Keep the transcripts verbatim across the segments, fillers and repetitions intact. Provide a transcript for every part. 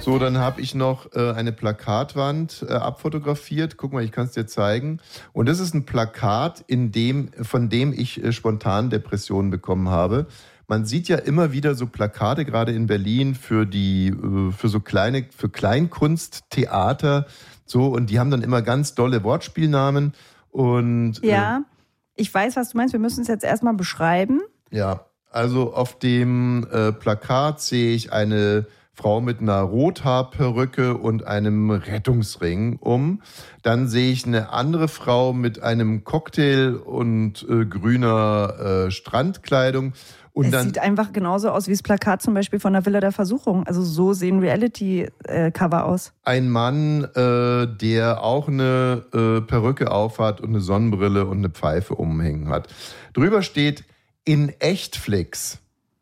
So, dann habe ich noch äh, eine Plakatwand äh, abfotografiert. Guck mal, ich kann es dir zeigen. Und das ist ein Plakat, in dem, von dem ich äh, spontan Depressionen bekommen habe. Man sieht ja immer wieder so Plakate, gerade in Berlin, für die, äh, für so kleine, für Kleinkunsttheater. So, und die haben dann immer ganz dolle Wortspielnamen. Und, ja, äh, ich weiß, was du meinst. Wir müssen es jetzt erstmal beschreiben. Ja, also auf dem äh, Plakat sehe ich eine Frau mit einer Rothaarperücke und einem Rettungsring um. Dann sehe ich eine andere Frau mit einem Cocktail und äh, grüner äh, Strandkleidung. Und es dann, sieht einfach genauso aus wie das Plakat zum Beispiel von der Villa der Versuchung. Also so sehen Reality-Cover aus. Ein Mann, äh, der auch eine äh, Perücke aufhat und eine Sonnenbrille und eine Pfeife umhängen hat. Drüber steht in Echtflix.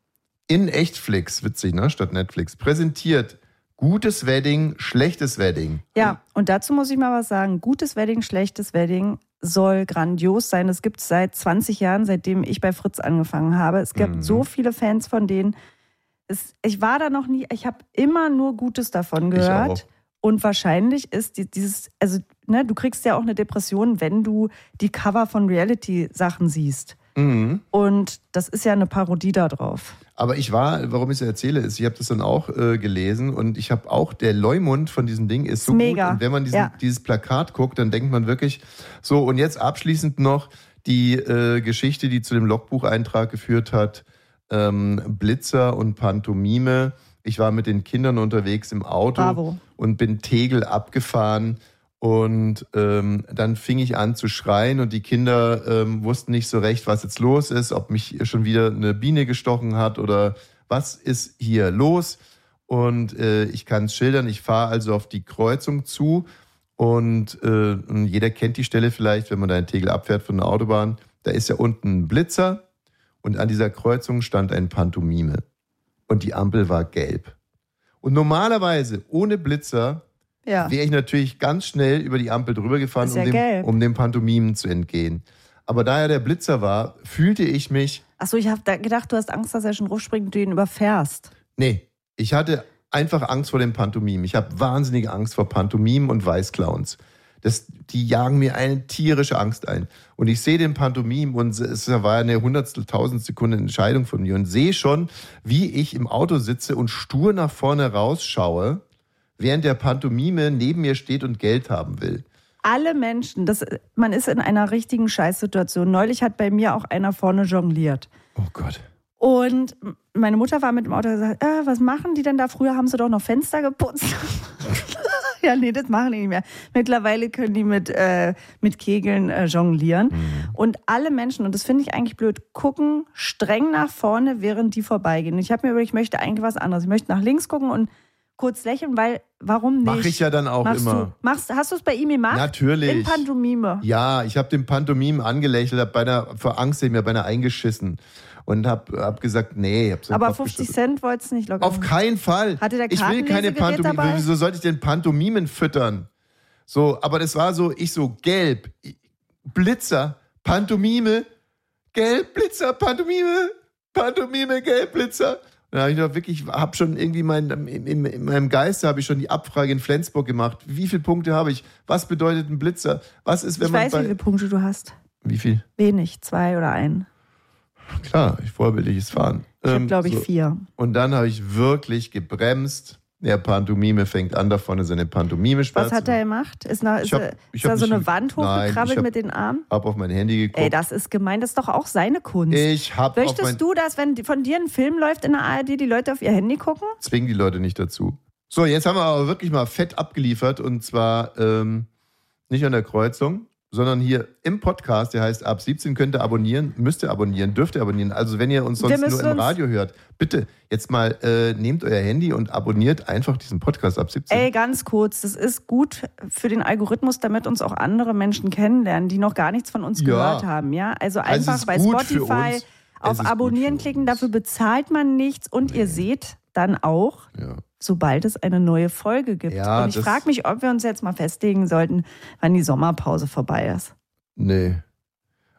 In Echtflix, witzig, ne? Statt Netflix, präsentiert gutes Wedding, schlechtes Wedding. Ja, und dazu muss ich mal was sagen. Gutes Wedding, schlechtes Wedding soll grandios sein. Es gibt es seit zwanzig Jahren, seitdem ich bei Fritz angefangen habe. Es gibt mhm. so viele Fans von denen. Es, ich war da noch nie, ich habe immer nur Gutes davon gehört. Und wahrscheinlich ist die, dieses, also ne, du kriegst ja auch eine Depression, wenn du die Cover von Reality-Sachen siehst. Mhm. Und das ist ja eine Parodie da drauf. Aber ich war, warum ich es erzähle, ist, ich habe das dann auch äh, gelesen und ich habe auch, der Leumund von diesem Ding ist so Mega. gut. Und wenn man diesen, ja. dieses Plakat guckt, dann denkt man wirklich so. Und jetzt abschließend noch die äh, Geschichte, die zu dem Logbucheintrag geführt hat, ähm, Blitzer und Pantomime. Ich war mit den Kindern unterwegs im Auto Bravo. und bin Tegel abgefahren. Und ähm, dann fing ich an zu schreien und die Kinder ähm, wussten nicht so recht, was jetzt los ist, ob mich schon wieder eine Biene gestochen hat oder was ist hier los. Und äh, ich kann es schildern, ich fahre also auf die Kreuzung zu und, äh, und jeder kennt die Stelle vielleicht, wenn man da in Tegel abfährt von der Autobahn. Da ist ja unten ein Blitzer und an dieser Kreuzung stand ein Pantomime und die Ampel war gelb. Und normalerweise ohne Blitzer ja. wäre ich natürlich ganz schnell über die Ampel drüber gefahren, ja um, dem, um dem Pantomimen zu entgehen. Aber da er der Blitzer war, fühlte ich mich... Achso, ich habe gedacht, du hast Angst, dass er schon raufspringt und du ihn überfährst. Nee, ich hatte einfach Angst vor dem Pantomimen. Ich habe wahnsinnige Angst vor Pantomimen und Weißclowns. Das, die jagen mir eine tierische Angst ein. Und ich sehe den Pantomim und es war eine hundertstel, tausend Sekunden Entscheidung von mir und sehe schon, wie ich im Auto sitze und stur nach vorne rausschaue, während der Pantomime neben mir steht und Geld haben will. Alle Menschen, das, man ist in einer richtigen Scheißsituation. Neulich hat bei mir auch einer vorne jongliert. Oh Gott. Und meine Mutter war mit dem Auto und gesagt, äh, was machen die denn da? Früher haben sie doch noch Fenster geputzt. Ja, nee, das machen die nicht mehr. Mittlerweile können die mit, äh, mit Kegeln äh, jonglieren. Mhm. Und alle Menschen, und das finde ich eigentlich blöd, gucken streng nach vorne, während die vorbeigehen. Und ich habe mir überlegt, ich möchte eigentlich was anderes. Ich möchte nach links gucken und kurz lächeln, weil, warum nicht? Mach ich ja dann auch Machst immer. Du, machst, hast du es bei ihm gemacht? Natürlich. In Pantomime? Ja, ich habe den Pantomimen angelächelt, habe beinahe vor Angst mir beinahe eingeschissen und habe hab gesagt, nee. Hab so Aber fünfzig Cent wolltest du nicht locker Auf keinen Fall. Hatte der ich will keine Pantomime. dabei? Wieso sollte ich den Pantomimen füttern? So, aber das war so, ich so, gelb, Blitzer, Pantomime, gelb, Blitzer, Pantomime, Pantomime, gelb, Blitzer. Da habe ich noch wirklich, habe schon irgendwie mein, in, in, in meinem Geiste habe ich schon die Abfrage in Flensburg gemacht. Wie viele Punkte habe ich? Was bedeutet ein Blitzer? Was ist, wenn ich man weiß, bei, wie viele Punkte du hast. Wie viel? Wenig, zwei oder ein. Klar, ich vorbildliches Fahren. Ich ähm, habe, glaube ich, so. vier. Und dann habe ich wirklich gebremst. Der Pantomime fängt an, da vorne seine Pantomime-Schmerzen. Was hat er gemacht? Ist, nach, ist, hab, ist da so eine Wand hochgekrabbelt hab, mit den Armen? Ich habe auf mein Handy geguckt. Ey, das ist gemein, das ist doch auch seine Kunst. Ich habe Möchtest auf mein du, dass, wenn von dir ein Film läuft in der A R D, die Leute auf ihr Handy gucken? Zwingen die Leute nicht dazu. So, jetzt haben wir aber wirklich mal fett abgeliefert und zwar ähm, nicht an der Kreuzung, sondern hier im Podcast, der heißt Ab siebzehn, könnt ihr abonnieren, müsst ihr abonnieren, dürft ihr abonnieren. Also wenn ihr uns sonst nur im Radio hört, bitte jetzt mal äh, nehmt euer Handy und abonniert einfach diesen Podcast Ab siebzehn. Ey, ganz kurz, das ist gut für den Algorithmus, damit uns auch andere Menschen kennenlernen, die noch gar nichts von uns ja. gehört haben. Ja? Also einfach also bei Spotify auf Abonnieren klicken, dafür bezahlt man nichts und nee. ihr seht dann auch, ja. sobald es eine neue Folge gibt. Ja, und ich frage mich, ob wir uns jetzt mal festlegen sollten, wann die Sommerpause vorbei ist. Nee.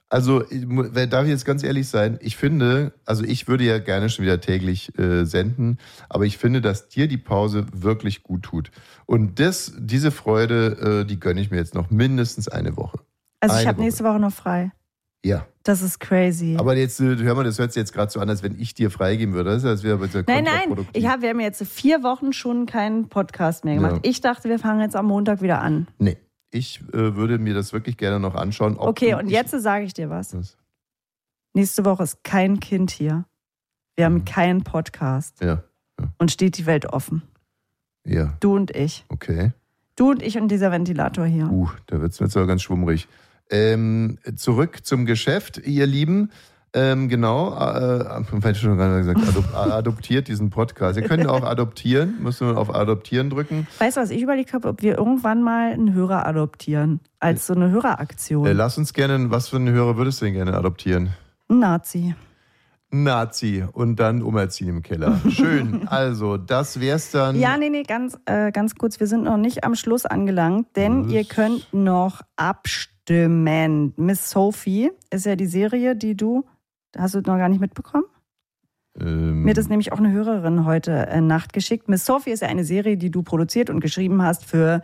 Also, darf ich jetzt ganz ehrlich sein, ich finde, also ich würde ja gerne schon wieder täglich äh, senden, aber ich finde, dass dir die Pause wirklich gut tut. Und das, diese Freude, äh, die gönne ich mir jetzt noch mindestens eine Woche. Also eine ich habe Woche. nächste Woche noch frei. Ja. Das ist crazy. Aber jetzt, hör mal, das hört sich jetzt gerade so an, als wenn ich dir freigeben würde. Das ist, als wäre bitte nein, nein, ich hab, wir haben jetzt vier Wochen schon keinen Podcast mehr gemacht. Ja. Ich dachte, wir fangen jetzt am Montag wieder an. Nee. Ich äh, würde mir das wirklich gerne noch anschauen. Ob okay, du, und jetzt sage ich dir was. was. Nächste Woche ist kein Kind hier. Wir haben mhm. keinen Podcast. Ja, ja. Und steht die Welt offen. Ja. Du und ich. Okay. Du und ich und dieser Ventilator hier. Uh, da wird es jetzt aber ganz schwummrig. Ähm, zurück zum Geschäft, ihr Lieben. Ähm, genau, äh, ich schon gerade gesagt, adop- adoptiert diesen Podcast. Ihr könnt auch adoptieren, müssen wir auf Adoptieren drücken. Weißt du, was ich überlegt habe, ob wir irgendwann mal einen Hörer adoptieren, als so eine Höreraktion. Äh, lass uns gerne, was für einen Hörer würdest du denn gerne adoptieren? Ein Nazi. Ein Nazi und dann umerziehen im Keller. Schön, also das wär's dann. Ja, nee, nee, ganz, äh, ganz kurz, wir sind noch nicht am Schluss angelangt, denn Was? ihr könnt noch abstimmen. Miss Sophie ist ja die Serie, die du... Hast du noch gar nicht mitbekommen? Ähm. Mir hat das nämlich auch eine Hörerin heute äh, Nacht geschickt. Miss Sophie ist ja eine Serie, die du produziert und geschrieben hast für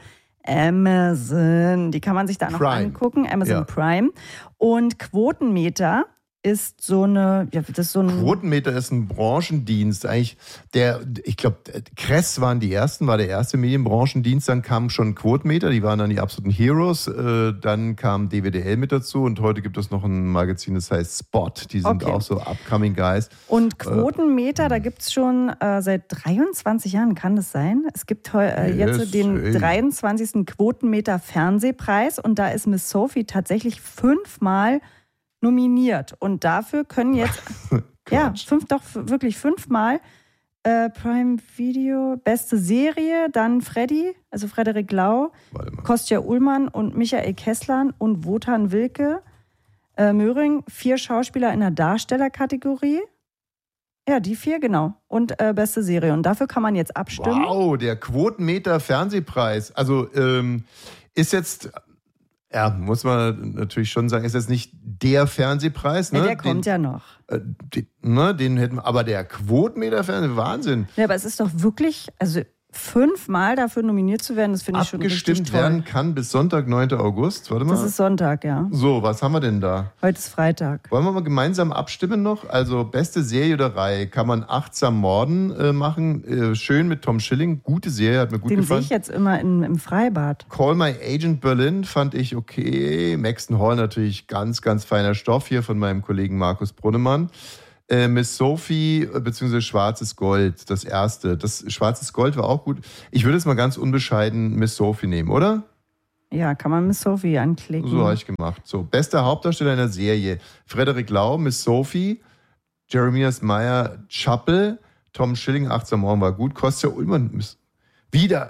Amazon. Die kann man sich da noch Prime. angucken, Amazon ja. Prime. Und Quotenmeter ist so eine, ja, das ist so ein... Quotenmeter ist ein Branchendienst. Eigentlich der, ich glaube, Kress waren die ersten, war der erste Medienbranchendienst. Dann kam schon Quotenmeter, die waren dann die absoluten Heroes. Äh, dann kam D W D L mit dazu und heute gibt es noch ein Magazin, das heißt Spot. Die sind okay. auch so upcoming guys. Und Quotenmeter, äh, da gibt es schon äh, seit dreiundzwanzig Jahren, kann das sein? Es gibt äh, yes, jetzt den ey. dreiundzwanzigsten Quotenmeter Fernsehpreis und da ist Miss Sophie tatsächlich fünfmal nominiert. Und dafür können jetzt, ja, fünf, doch wirklich fünfmal äh, Prime Video, beste Serie, dann Freddy, also Frederik Lau, Kostja Ullmann und Michael Kessler und Wotan Wilke äh, Möhring, vier Schauspieler in der Darstellerkategorie. Ja, die vier, genau. Und äh, beste Serie. Und dafür kann man jetzt abstimmen. Wow, der Quotenmeter Fernsehpreis. Also ähm, ist jetzt... Ja, muss man natürlich schon sagen, ist jetzt nicht der Fernsehpreis. Ne? Ja, der kommt den, ja noch. Äh, den, ne, den hätten, aber der Quotenmeter Fernseh, Wahnsinn. Ja, aber es ist doch wirklich, also fünfmal dafür nominiert zu werden, das finde ich schon richtig toll. Abgestimmt werden kann bis Sonntag, neunten August. Warte mal. Das ist Sonntag, ja. So, was haben wir denn da? Heute ist Freitag. Wollen wir mal gemeinsam abstimmen noch? Also beste Serie oder Reihe kann man Achtsam Morden äh, machen. Äh, schön mit Tom Schilling. Gute Serie, hat mir gut Den gefallen. Den sehe ich jetzt immer in, im Freibad. Call My Agent Berlin fand ich okay. Maxton Hall natürlich ganz, ganz feiner Stoff hier von meinem Kollegen Markus Brunnemann. Äh, Miss Sophie bzw. Schwarzes Gold, das erste. Das Schwarzes Gold war auch gut. Ich würde jetzt mal ganz unbescheiden Miss Sophie nehmen, oder? Ja, kann man Miss Sophie anklicken. So habe ich gemacht. So, bester Hauptdarsteller in der Serie. Frederik Lau, Miss Sophie, Jeremias Meyer, Chappell, Tom Schilling, achtsam Morgen war gut, Kostja Ullmann, Miss... wieder.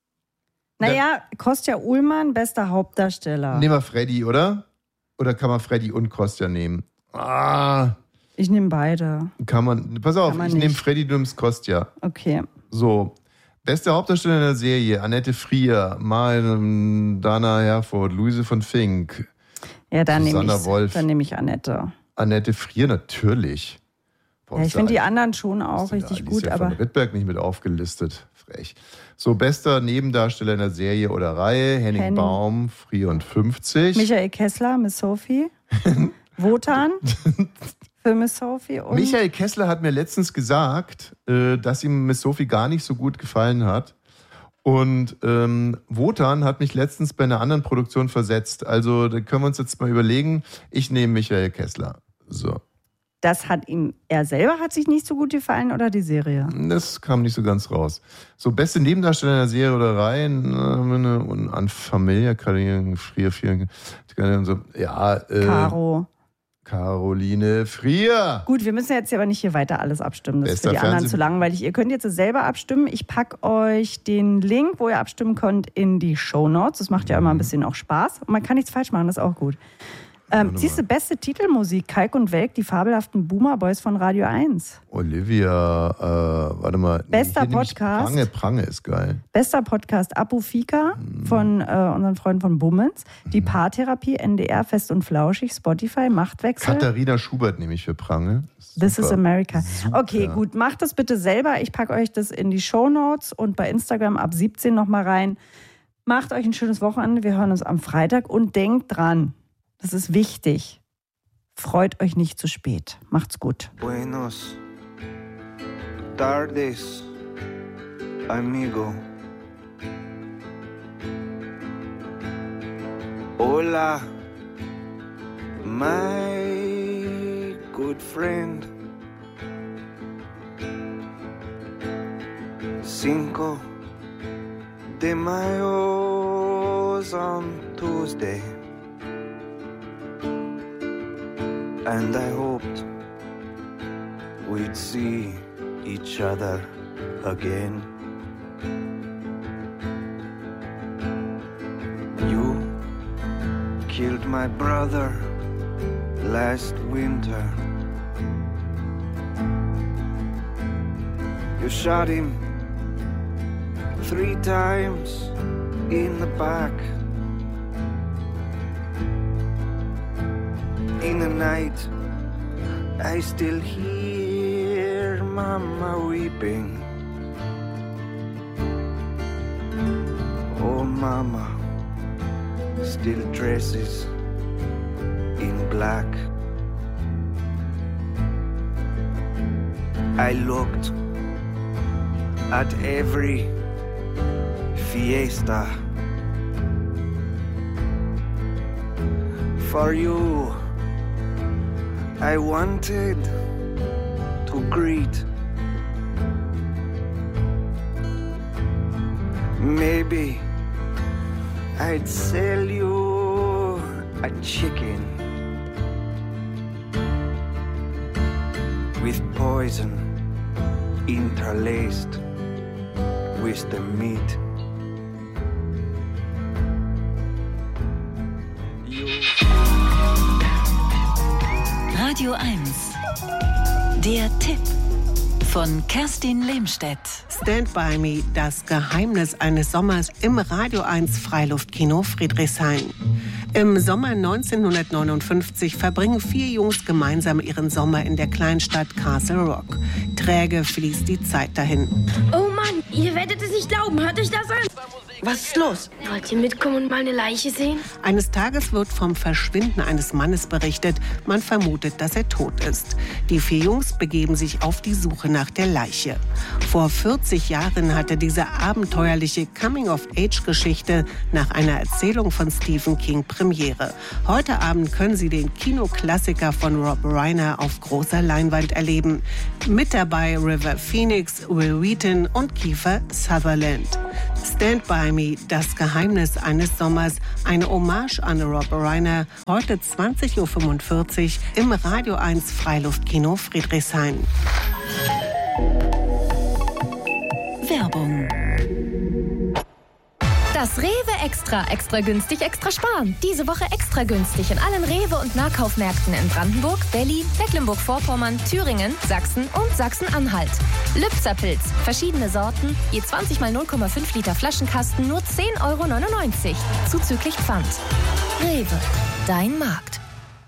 Naja, Kostja Ullmann, bester Hauptdarsteller. Nehmen wir Freddy, oder? Oder kann man Freddy und Kostja nehmen? Ah... Ich nehme beide. Kann man, pass auf, ich nehme Freddy, du nimmst Kostja. Okay. So, beste Hauptdarsteller in der Serie, Annette Frier, Mal, Dana Herford, Luise von Fink, ja, dann nehme ich, Wolf. Dann nehme ich Annette. Annette Frier, natürlich. Boah, ja, ich finde die anderen schon auch richtig Alicia gut, aber... von Rittberg nicht mit aufgelistet, frech. So, bester Nebendarsteller in der Serie oder Reihe, Henning, Henning. Baum, Frier und fünfzig. Michael Kessler, Miss Sophie, Wotan... Für Miss Sophie. Und Michael Kessler hat mir letztens gesagt, äh, dass ihm Miss Sophie gar nicht so gut gefallen hat. Und ähm, Wotan hat mich letztens bei einer anderen Produktion versetzt. Also da können wir uns jetzt mal überlegen. Ich nehme Michael Kessler. So. Das hat ihm, er selber hat sich nicht so gut gefallen oder die Serie? Das kam nicht so ganz raus. So, beste Nebendarsteller in der Serie oder Reihe und an Familie, Karriere, Frier, Frier, und so. Ja, äh, Caro. Caroline Frier. Gut, wir müssen jetzt aber nicht hier weiter alles abstimmen. Das Bester ist für die Fernseh- anderen zu langweilig. Ihr könnt jetzt selber abstimmen. Ich packe euch den Link, wo ihr abstimmen könnt, in die Shownotes. Das macht ja immer ein bisschen auch Spaß. Und man kann nichts falsch machen, das ist auch gut. Ähm, siehst du, beste Titelmusik, Kalk und Welk, die fabelhaften Boomer Boys von Radio eins. Olivia, äh, warte mal. Bester nee, Podcast. Prange, Prange ist geil. Bester Podcast, Apu Fika mhm. von äh, unseren Freunden von Bummens. Die mhm. Paartherapie, N D R, Fest und Flauschig, Spotify, Machtwechsel. Katharina Schubert nehme ich für Prange. This is America. Super. Okay, gut, macht das bitte selber. Ich packe euch das in die Shownotes und bei Instagram ab siebzehn nochmal rein. Macht euch ein schönes Wochenende. Wir hören uns am Freitag und denkt dran, das ist wichtig. Freut euch nicht zu spät. Macht's gut. Buenos tardes, amigo. Hola, my good friend. Cinco de Mayo's on Tuesday. And I hoped we'd see each other again. You killed my brother last winter. You shot him three times in the back. In the night, I still hear Mama weeping. Oh, Mama still dresses in black. I looked at every fiesta for you. I wanted to greet. Maybe I'd sell you a chicken with poison interlaced with the meat. Radio eins. Der Tipp von Kerstin Lehmstedt. Stand by Me, das Geheimnis eines Sommers im Radio eins Freiluftkino Friedrichshain. Im Sommer neunzehnhundertneunundfünfzig verbringen vier Jungs gemeinsam ihren Sommer in der Kleinstadt Castle Rock. Träge fließt die Zeit dahin. Oh Mann, ihr werdet es nicht glauben. Hört euch das an. Was ist los? Wollt ihr mitkommen und mal eine Leiche sehen? Eines Tages wird vom Verschwinden eines Mannes berichtet. Man vermutet, dass er tot ist. Die vier Jungs begeben sich auf die Suche nach der Leiche. Vor vierzig Jahren hatte diese abenteuerliche Coming-of-Age-Geschichte nach einer Erzählung von Stephen King Premiere. Heute Abend können Sie den Kinoklassiker von Rob Reiner auf großer Leinwand erleben. Mit dabei River Phoenix, Will Wheaton und Kiefer Sutherland. Stand by Me, das Geheimnis eines Sommers, eine Hommage an Rob Reiner, heute zwanzig Uhr fünfundvierzig im Radio eins Freiluftkino Friedrichshain. Werbung. Das Rewe Extra, extra günstig, extra sparen. Diese Woche extra günstig in allen Rewe- und Nahkaufmärkten in Brandenburg, Berlin, Mecklenburg-Vorpommern, Thüringen, Sachsen und Sachsen-Anhalt. Lübzer-Pilz, verschiedene Sorten, je zwanzig mal null Komma fünf Liter Flaschenkasten, nur zehn Euro neunundneunzig, zuzüglich Pfand. Rewe, dein Markt.